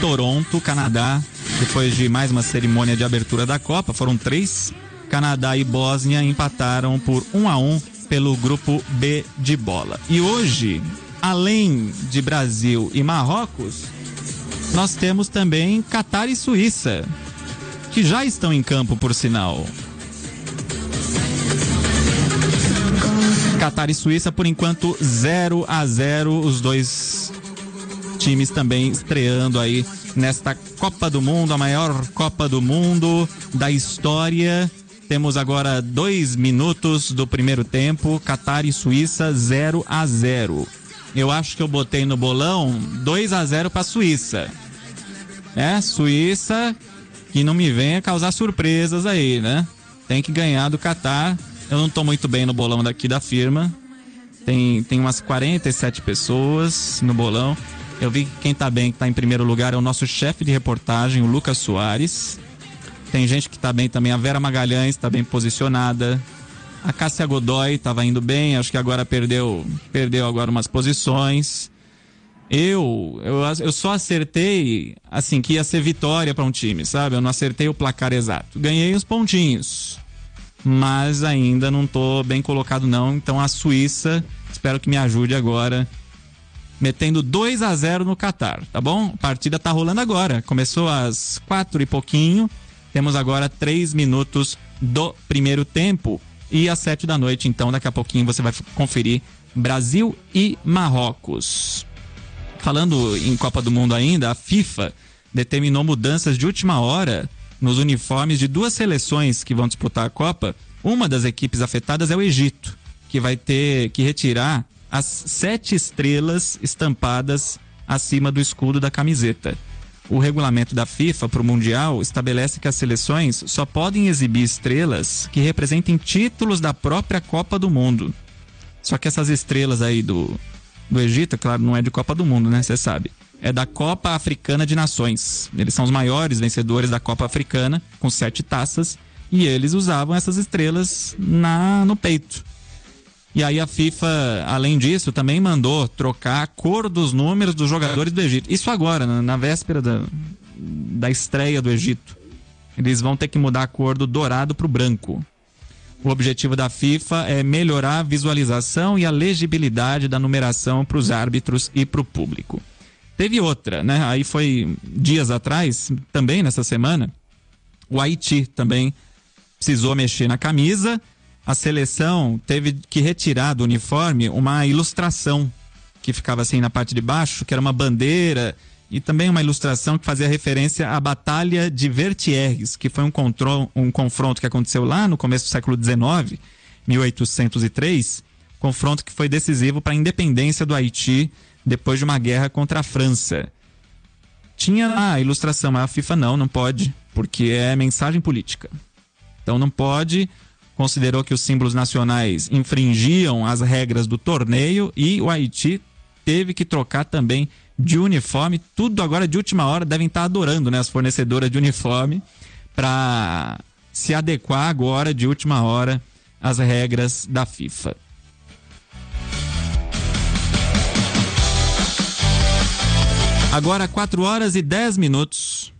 Toronto, Canadá, depois de mais uma cerimônia de abertura da Copa. Foram 3. Canadá e Bósnia empataram por 1-1 pelo grupo B de bola. E hoje, além de Brasil e Marrocos, nós temos também Catar e Suíça, que já estão em campo, por sinal. Catar e Suíça, por enquanto, 0-0, os dois times também estreando aí nesta Copa do Mundo, a maior Copa do Mundo da história. Temos agora 2 minutos do primeiro tempo, Catar e Suíça 0-0. Eu acho que eu botei no bolão 2-0 para a Suíça. Suíça, que não me venha causar surpresas aí, né? Tem que ganhar do Catar. Eu não tô muito bem no bolão daqui da firma. Tem umas 47 pessoas no bolão. Eu vi que quem tá bem, que tá em primeiro lugar, é o nosso chefe de reportagem, o Lucas Soares. Tem gente que tá bem também, a Vera Magalhães tá bem posicionada. A Cássia Godoy tava indo bem, acho que agora perdeu agora umas posições. Eu só acertei, assim, que ia ser vitória para um time, sabe? Eu não acertei o placar exato. Ganhei os pontinhos, mas ainda não tô bem colocado não. Então a Suíça, espero que me ajude agora, metendo 2-0 no Catar, tá bom? A partida tá rolando agora, começou às 4 e pouquinho. Temos agora 3 minutos do primeiro tempo e às 7 da noite, então daqui a pouquinho você vai conferir Brasil e Marrocos. Falando em Copa do Mundo ainda, a FIFA determinou mudanças de última hora nos uniformes de 2 seleções que vão disputar a Copa. Uma das equipes afetadas é o Egito, que vai ter que retirar as 7 estrelas estampadas acima do escudo da camiseta. O regulamento da FIFA para o Mundial estabelece que as seleções só podem exibir estrelas que representem títulos da própria Copa do Mundo. Só que essas estrelas aí do Egito, claro, não é de Copa do Mundo, né? Você sabe. É da Copa Africana de Nações. Eles são os maiores vencedores da Copa Africana, com 7 taças, e eles usavam essas estrelas no peito. E aí a FIFA, além disso, também mandou trocar a cor dos números dos jogadores do Egito. Isso agora, na véspera da estreia do Egito. Eles vão ter que mudar a cor do dourado para o branco. O objetivo da FIFA é melhorar a visualização e a legibilidade da numeração para os árbitros e para o público. Teve outra, né? Aí foi dias atrás, também nessa semana, o Haiti também precisou mexer na camisa. A seleção teve que retirar do uniforme uma ilustração que ficava assim na parte de baixo, que era uma bandeira, e também uma ilustração que fazia referência à Batalha de Vertières, que foi um confronto que aconteceu lá no começo do século XIX, 1803, confronto que foi decisivo para a independência do Haiti depois de uma guerra contra a França. Tinha lá a ilustração, mas a FIFA não pode, porque é mensagem política. Então não pode, considerou que os símbolos nacionais infringiam as regras do torneio e o Haiti teve que trocar também de uniforme. Tudo agora de última hora, devem estar adorando, né, as fornecedoras de uniforme, para se adequar agora de última hora às regras da FIFA. Agora 4 horas e 10 minutos.